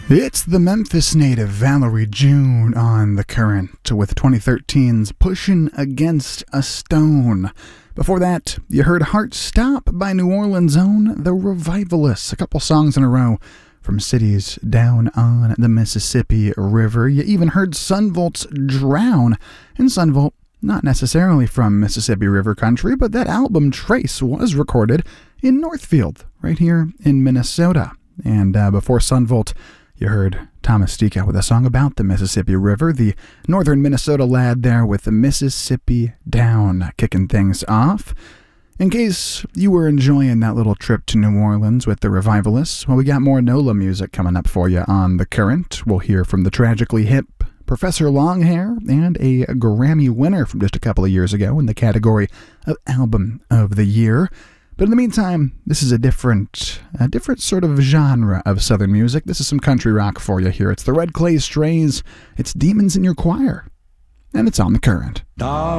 It's the Memphis native Valerie June on The Current with 2013's Pushin' Against a Stone. Before that, you heard Heart Stop by New Orleans' own The Revivalists, a couple songs in a row from cities down on the Mississippi River. You even heard Son Volt's Drown, and Son Volt, not necessarily from Mississippi River country, but that album Trace was recorded in Northfield, right here in Minnesota. And before Son Volt, you heard Thomas Stika with a song about the Mississippi River, the northern Minnesota lad there with the Mississippi Down kicking things off. In case you were enjoying that little trip to New Orleans with the Revivalists, well, we got more NOLA music coming up for you on The Current. We'll hear from the tragically hip Professor Longhair and a Grammy winner from just a couple of years ago in the category of Album of the Year. But in the meantime, this is a different sort of genre of Southern music. This is some country rock for you here. It's the Red Clay Strays. It's Demons in Your Choir. And it's on The Current.